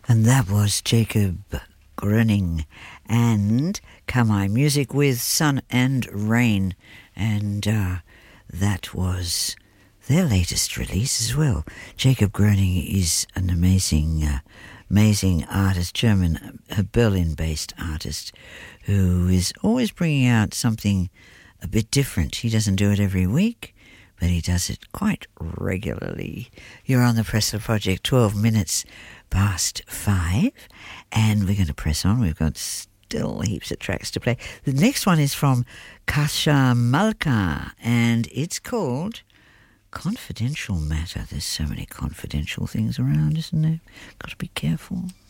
And that was Jacob Gröning and Kamai Music with Sun and Rain. And that was their latest release as well. Jacob Gröning is an amazing artist, German, a Berlin-based artist who is always bringing out something a bit different. He doesn't do it every week, but he does it quite regularly. You're on the Pressler Project, 12 minutes past 5, and we're going to press on. We've got still heaps of tracks to play. The next one is from Kasia Malka, and it's called Confidential Matter. There's so many confidential things around, isn't there? Got to be careful.